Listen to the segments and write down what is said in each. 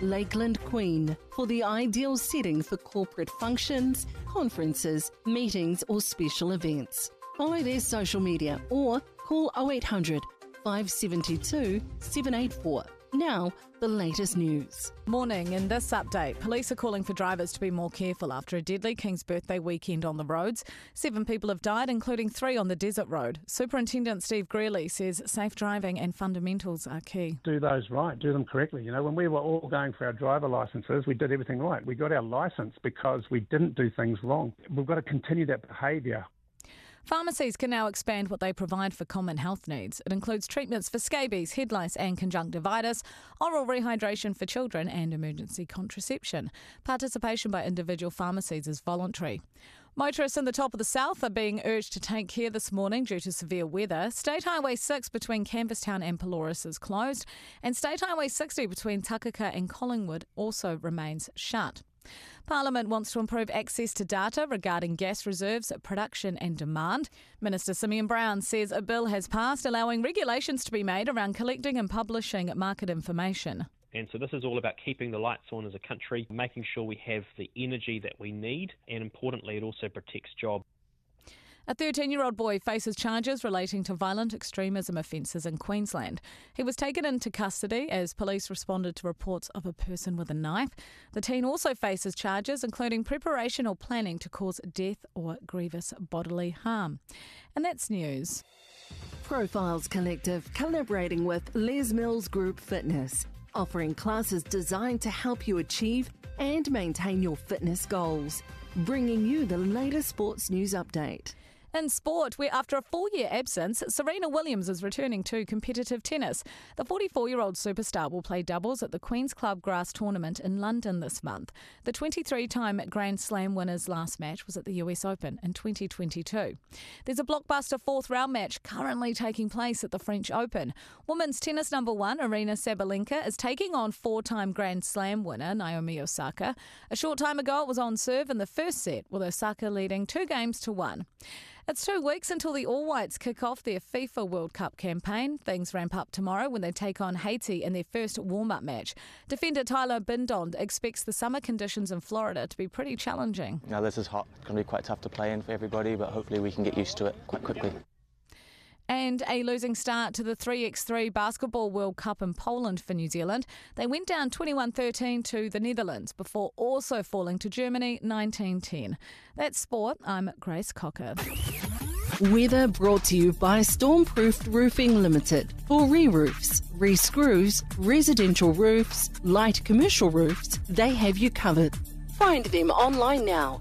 Lakeland Queen, for the ideal setting for corporate functions, conferences, meetings or special events. Follow their social media or call 0800 572 784. Now, the latest news. Morning. In this update, police are calling for drivers to be more careful after a deadly King's birthday weekend on the roads. 7 people have died, including 3 on the desert road. Superintendent Steve Greeley says safe driving and fundamentals are key. Do those right, do them correctly. You know, when we were all going for our driver licences, we did everything right. We got our licence because we didn't do things wrong. We've got to continue that behaviour. Pharmacies can now expand what they provide for common health needs. It includes treatments for scabies, head lice and conjunctivitis, oral rehydration for children and emergency contraception. Participation by individual pharmacies is voluntary. Motorists in the top of the south are being urged to take care this morning due to severe weather. State Highway 6 between Campbelltown and Pelorus is closed, and State Highway 60 between Takaka and Collingwood also remains shut. Parliament wants to improve access to data regarding gas reserves, production and demand. Minister Simeon Brown says a bill has passed allowing regulations to be made around collecting and publishing market information. And so this is all about keeping the lights on as a country, making sure we have the energy that we need, and importantly, it also protects jobs. A 13-year-old boy faces charges relating to violent extremism offences in Queensland. He was taken into custody as police responded to reports of a person with a knife. The teen also faces charges including preparation or planning to cause death or grievous bodily harm. And that's news. Profiles Collective collaborating with Les Mills Group Fitness, offering classes designed to help you achieve and maintain your fitness goals. Bringing you the latest sports news update. In sport, where after a 4-year absence, Serena Williams is returning to competitive tennis. The 44-year-old superstar will play doubles at the Queen's Club Grass Tournament in London this month. The 23-time Grand Slam winner's last match was at the US Open in 2022. There's a blockbuster 4th-round match currently taking place at the French Open. Women's tennis number 1, Aryna Sabalenka, is taking on 4-time Grand Slam winner Naomi Osaka. A short time ago, it was on serve in the first set, with Osaka leading 2-1. It's 2 weeks until the All Whites kick off their FIFA World Cup campaign. Things ramp up tomorrow when they take on Haiti in their first warm-up match. Defender Tyler Bindond expects the summer conditions in Florida to be pretty challenging. Now this is hot. It's going to be quite tough to play in for everybody, but hopefully we can get used to it quite quickly. And a losing start to the 3x3 Basketball World Cup in Poland for New Zealand. They went down 21-13 to the Netherlands before also falling to Germany 19-10. That's sport. I'm Grace Cocker. Weather brought to you by Stormproofed Roofing Limited. For re-roofs, re-screws, residential roofs, light commercial roofs, they have you covered. Find them online now.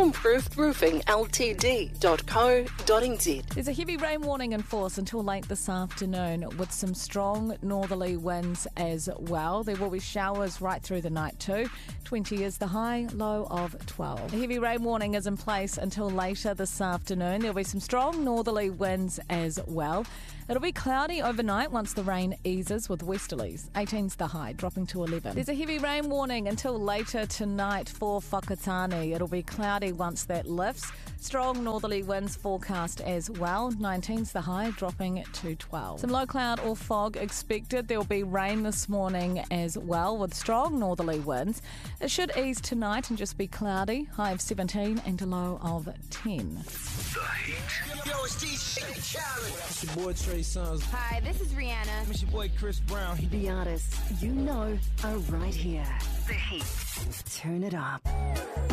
stormproofedroofingltd.co.nz. There's a heavy rain warning in force until late this afternoon with some strong northerly winds as well. There will be showers right through the night too. 20 is the high, low of 12. The heavy rain warning is in place until later this afternoon. There'll be some strong northerly winds as well. It'll be cloudy overnight once the rain eases with westerlies. 18's the high, dropping to 11. There's a heavy rain warning until later tonight for Whakatane. It'll be cloudy once that lifts. Strong northerly winds forecast as well. 19's the high, dropping to 12. Some low cloud or fog expected. There'll be rain this morning as well with strong northerly winds. It should ease tonight and just be cloudy. High of 17 and a low of 10. The Heat. Yo, it's DJ Khaled. It's your boy Trey Songz. Hi, this is Rihanna. It's your boy Chris Brown. The artists you know are right here. The Heat. Turn it up.